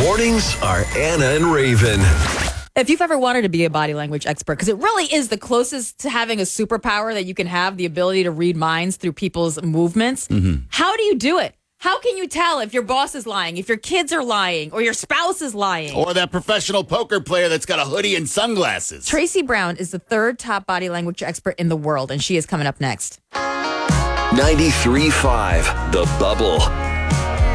Mornings are Anna and Raven. If you've ever wanted to be a body language expert, because it really is the closest to having a superpower that you can have, the ability to read minds through people's movements, how do you do it? How can you tell if your boss is lying, if your kids are lying, or your spouse is lying? Or that professional poker player that's got a hoodie and sunglasses. Tracy Brown is the third top body language expert in the world, and she is coming up next. 93.5 The Bubble.